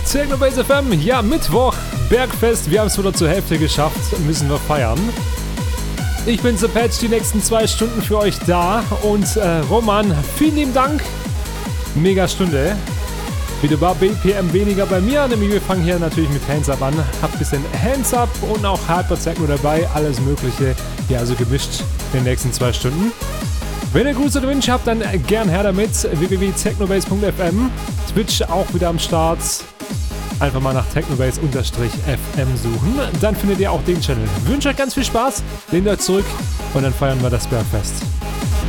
Technobase FM, ja, Mittwoch, Bergfest, wir haben es wieder zur Hälfte geschafft, müssen wir feiern. Ich bin Patch, die nächsten 2 Stunden für euch da und Roman, vielen lieben Dank, mega Stunde. Wieder ein paar BPM weniger bei mir, nämlich wir fangen hier natürlich mit Hands Up an, hab ein bisschen Hands Up und auch Hardcore Techno dabei, alles mögliche, ja, also gemischt in den nächsten 2 Stunden. Wenn ihr Grüße oder Wünsche habt, dann gern her damit. www.technobase.fm. Twitch auch wieder am Start. Einfach mal nach technobase_fm suchen. Dann findet ihr auch den Channel. Ich wünsche euch ganz viel Spaß. Lehnt euch zurück und dann feiern wir das Bergfest.